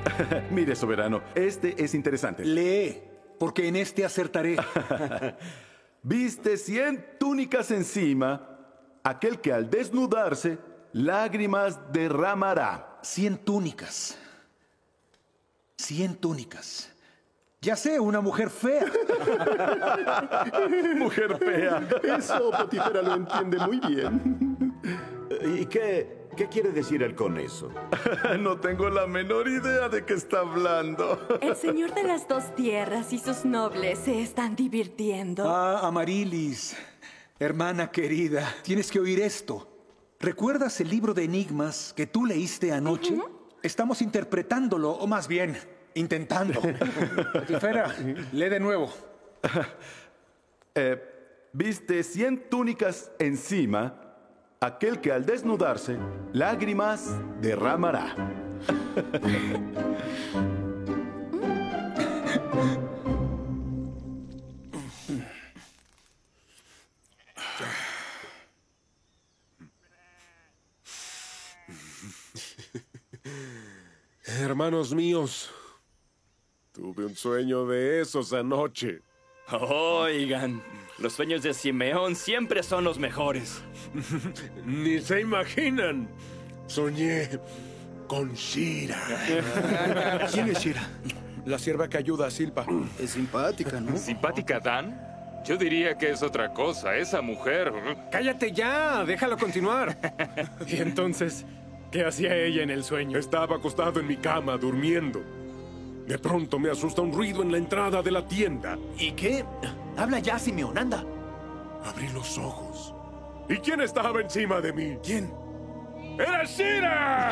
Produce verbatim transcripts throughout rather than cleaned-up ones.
Mire, soberano, este es interesante. Lee, porque en este acertaré. Viste cien túnicas encima, aquel que al desnudarse lágrimas derramará. Cien túnicas. Cien túnicas. Ya sé, una mujer fea. Mujer fea. Eso Potifera lo entiende muy bien. ¿Y qué, qué quiere decir él con eso? No tengo la menor idea de qué está hablando. El señor de las dos tierras y sus nobles se están divirtiendo. Ah, Amarilis, hermana querida, tienes que oír esto. ¿Recuerdas el libro de enigmas que tú leíste anoche? Uh-huh. Estamos interpretándolo, o más bien, intentando. Potifera, lee de nuevo. eh, Viste cien túnicas encima, aquel que al desnudarse lágrimas derramará. Hermanos míos, tuve un sueño de esos anoche. Oigan, los sueños de Simeón siempre son los mejores. Ni se imaginan. Soñé con Shira. ¿Quién es Shira? La sierva que ayuda a Silpa. Es simpática, ¿no? ¿Simpática, Dan? Yo diría que es otra cosa, esa mujer. ¡Cállate ya! ¡Déjalo continuar! Y entonces, ¿qué hacía ella en el sueño? Estaba acostado en mi cama, durmiendo. De pronto me asusta un ruido en la entrada de la tienda. ¿Y qué? Habla ya, Simeón, anda. Abrí los ojos. ¿Y quién estaba encima de mí? ¿Quién? ¡Era Shira!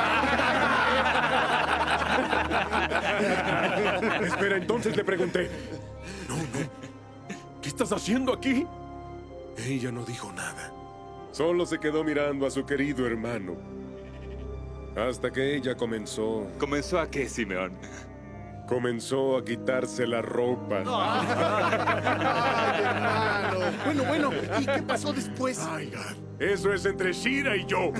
Espera, entonces le pregunté. No, no. ¿Qué estás haciendo aquí? Ella no dijo nada. Solo se quedó mirando a su querido hermano. Hasta que ella comenzó... ¿Comenzó a qué, Simeón? Comenzó a quitarse la ropa. ¡Ay, hermano! Bueno, bueno, ¿y qué pasó después? Ay, eso es entre Shira y yo.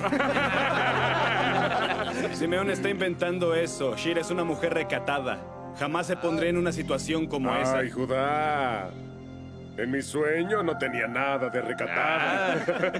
Simeón está inventando eso. Shira es una mujer recatada. Jamás se pondré en una situación como Ay, esa. Ay, Judá. En mi sueño no tenía nada de recatada.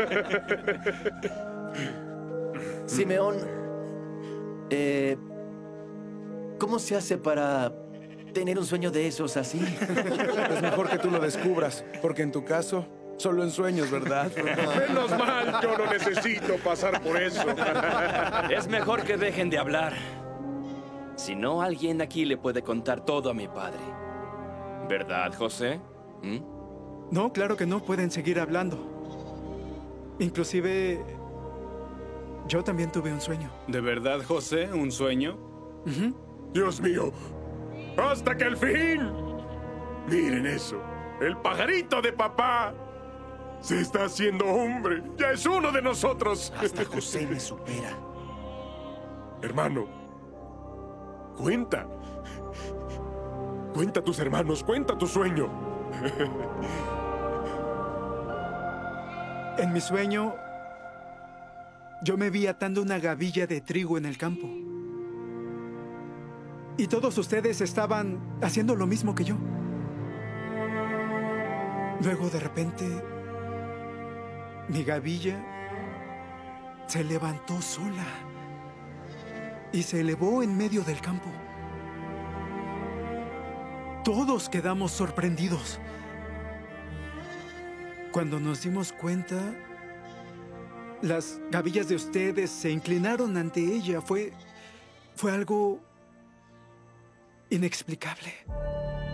Simeón, eh, ¿cómo se hace para tener un sueño de esos así? Es mejor que tú lo descubras, porque en tu caso, solo en sueños, ¿verdad? Menos mal, yo no necesito pasar por eso. Es mejor que dejen de hablar. Si no, alguien aquí le puede contar todo a mi padre. ¿Verdad, José? ¿Mm? No, claro que no, pueden seguir hablando. Inclusive, yo también tuve un sueño. ¿De verdad, José? ¿Un sueño? Uh-huh. Dios mío, hasta que al fin... Miren eso, el pajarito de papá se está haciendo hombre. Ya es uno de nosotros. Hasta José me supera. Hermano, cuenta. Cuenta a tus hermanos, cuenta tu sueño. En mi sueño, yo me vi atando una gavilla de trigo en el campo. Y todos ustedes estaban haciendo lo mismo que yo. Luego, de repente, mi gavilla se levantó sola y se elevó en medio del campo. Todos quedamos sorprendidos. Cuando nos dimos cuenta, las gavillas de ustedes se inclinaron ante ella. Fue, fue algo inexplicable.